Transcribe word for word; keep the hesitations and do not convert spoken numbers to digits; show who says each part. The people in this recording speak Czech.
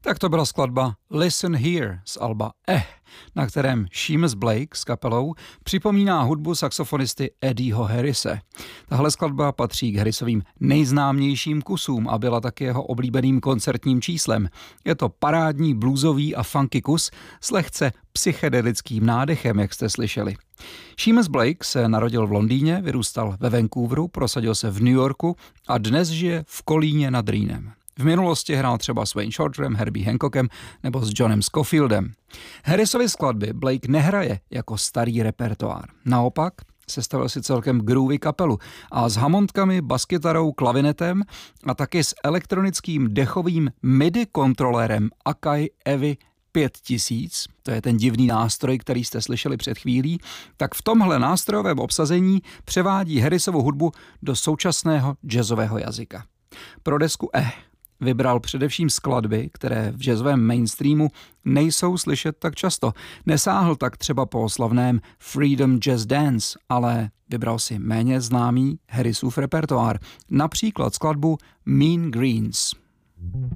Speaker 1: Tak to byla skladba Listen Here z alba Eh, na kterém Seamus Blake s kapelou připomíná hudbu saxofonisty Eddieho Harrise. Tahle skladba patří k Harrisovým nejznámějším kusům a byla taky jeho oblíbeným koncertním číslem. Je to parádní bluesový a funky kus s lehce psychedelickým nádechem, jak jste slyšeli. Seamus Blake se narodil v Londýně, vyrůstal ve Vancouveru, prosadil se v New Yorku a dnes žije v Kolíně nad Rýnem. V minulosti hrál třeba s Wayne Shorterem, Herbie Hancockem nebo s Johnem Scofieldem. Harrisovy skladby Blake nehraje jako starý repertoár. Naopak sestavil si celkem groovy kapelu a s hamontkami, baskytarou, klavinetem a taky s elektronickým dechovým midi kontrolérem Akai Evi pět tisíc, to je ten divný nástroj, který jste slyšeli před chvílí, tak v tomhle nástrojovém obsazení převádí Harrisovu hudbu do současného jazzového jazyka. Pro desku Eh vybral především skladby, které v jazzovém mainstreamu nejsou slyšet tak často. Nesáhl tak třeba po slavném Freedom Jazz Dance, ale vybral si méně známý Harrisův repertoár, například skladbu Mean Greens.